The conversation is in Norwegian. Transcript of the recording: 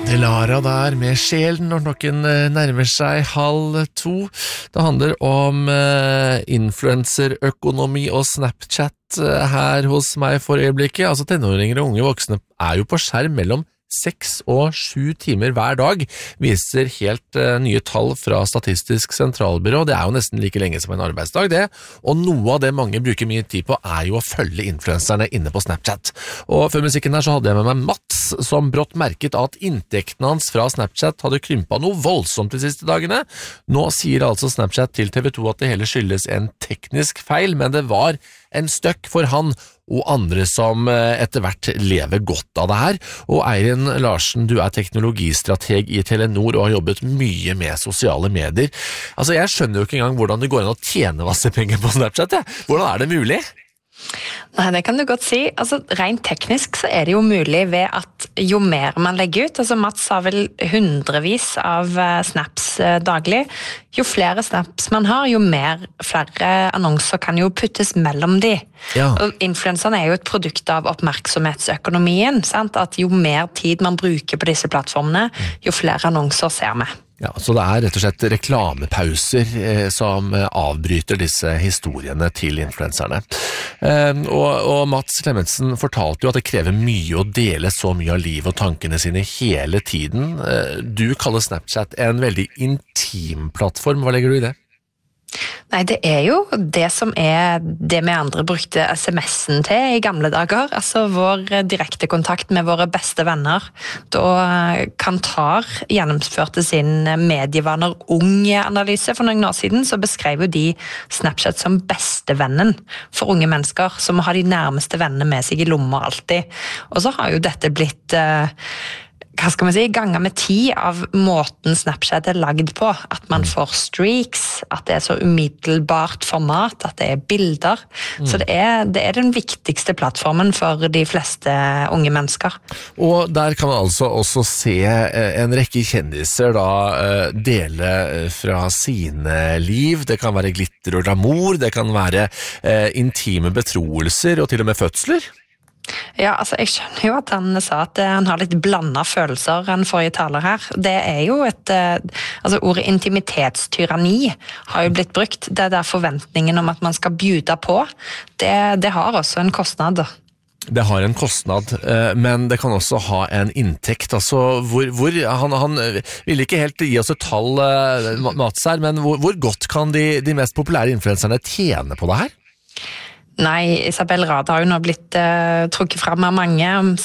Lara der med sjelen når klokken nærmer seg 1:30. Det handler om influencerøkonomi og Snapchat her hos meg for øyeblikket. Altså tenåringer og unge voksne er jo på skjerm mellom 6 og 7 timer hver dag, viser helt nye tall fra Statistisk sentralbyrå. Det er jo nesten like lenge som en arbeidsdag det, og noe av det mange bruker mye tid på er jo å følge influencerne inne på Snapchat. Og før musikken her så hadde jeg med meg Mats, som brått merket at inntekten hans fra Snapchat hadde krympet noe voldsomt de siste dagene. Nå sier altså Snapchat til TV 2 at det hele skyldes en teknisk feil, men det var en støkk for han og andre som etter hvert lever godt av det her. Og Eirin Larsen, du er teknologistrateg i Telenor og har jobbet mye med sosiale medier. Altså, jeg skjønner jo ikke engang hvordan det går an å tjene masse penger på Snapchat. Hvordan er det mulig? Nei, det kan du godt si. Altså, rent teknisk så er det jo mulig ved at jo mer man legger ut, altså Mats har vel hundrevis av snaps daglig, jo flere snaps man har, jo flere annonser kan jo puttes mellom de. Ja. Og influenserne er jo et produkt av oppmerksomhetsøkonomien, sant? At jo mer tid man bruker på disse plattformene, jo flere annonser ser vi. Ja, så det er rett og slett reklamepauser som avbryter disse historiene til influenserne. Og Mats Clementsen fortalte jo at det krever mye å dele så mye av livet og tankene sine hele tiden. Du kaller Snapchat en veldig intim plattform. Hva legger du i det? Nei, det er jo det som er det vi andre brukte SMS-en til i gamle dager, altså vår direkte kontakt med våre beste venner. Da Kantar gjennomførte sin medievaner ung-analyse for noen år siden, så beskrev jo de Snapchat som bestevennen for unge mennesker, som har de nærmeste vennene med seg i lommer alltid. Og så har jo dette blitt hva skal man si, ganger med 10 av måten Snapchat er lagd på. At man får streaks, at det er så umiddelbart format, at det er bilder. Så det er den viktigste plattformen for de fleste unge mennesker. Og der kan man altså også se en rekke kjendiser da dele fra sine liv. Det kan være glitter og glamour, det kan være intime betroelser og til og med fødsler. Ja, altså jeg skjønner jo at han sa at han har litt blandet følelser enn forrige taler her. Det er jo altså ordet intimitetstyranni har jo blitt brukt. Det er der forventningen om at man skal bjuda på. Det har også en kostnad da. Det har en kostnad, men det kan også ha en inntekt. Altså, han vil ikke helt gi oss et tall, Mats her, men hvor godt kan de mest populære influenserne tjene på det her? Nei, Isabel Rad har jo nå blitt trukket frem av mange